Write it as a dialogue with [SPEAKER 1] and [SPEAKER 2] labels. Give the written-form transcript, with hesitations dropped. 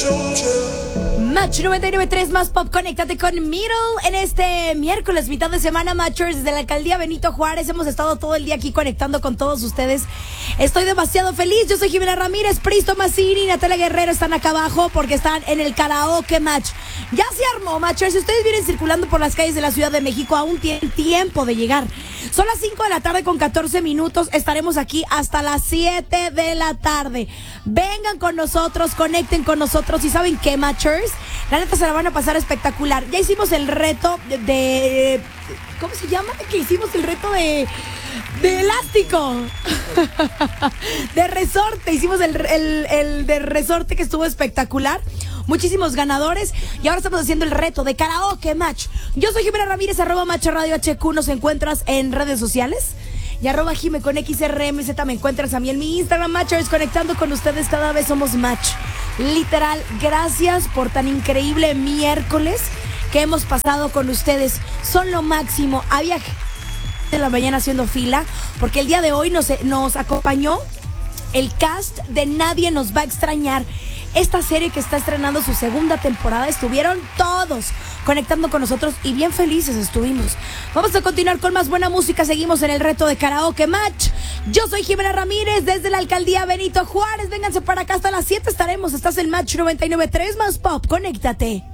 [SPEAKER 1] Match 99.3 más pop, conéctate con Middle en este miércoles, mitad de semana, Matchers, desde la alcaldía Benito Juárez. Hemos estado todo el día aquí conectando con todos ustedes. Estoy demasiado feliz. Yo soy Jimena Ramírez, Pristo Massini y Natalia Guerrero están acá abajo porque están en el karaoke match. Ya se armó, Matchers. Si ustedes vienen circulando por las calles de la Ciudad de México, aún tienen tiempo de llegar. Son las 5 de la tarde con 14 minutos. Estaremos aquí hasta las 7 de la tarde. Vengan con nosotros, conecten con nosotros. ¿Y saben qué, Matchers? La neta se la van a pasar espectacular. Ya hicimos el reto de ¿cómo se llama? Que hicimos el reto de elástico. De resorte. Hicimos el de resorte, que estuvo espectacular. Muchísimos ganadores. Y ahora estamos haciendo el reto de karaoke match. Yo soy Jimena Ramírez, @Match Radio HQ. Nos encuentras en redes sociales. Y @Jime con XRMZ me encuentras a mí en mi Instagram, Matchers, conectando con ustedes. Cada vez somos match. Literal, gracias por tan increíble miércoles que hemos pasado con ustedes. Son lo máximo. Había de la mañana haciendo fila porque el día de hoy nos acompañó el cast de Nadie Nos Va a Extrañar. Esta serie que está estrenando su segunda temporada, estuvieron todos conectando con nosotros y bien felices estuvimos. Vamos a continuar con más buena música. Seguimos en el reto de karaoke match. Yo soy Jimena Ramírez desde la alcaldía Benito Juárez. Vénganse para acá, hasta las 7 estaremos. Estás en Match 99.3 más pop. Conéctate.